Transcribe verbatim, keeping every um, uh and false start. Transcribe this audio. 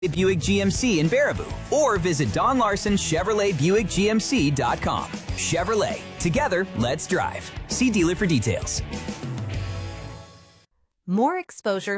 Buick G M C in Baraboo, or visit Don Larson Chevrolet Buick G M C dot com. Chevrolet, together, let's drive. See dealer for details. More exposure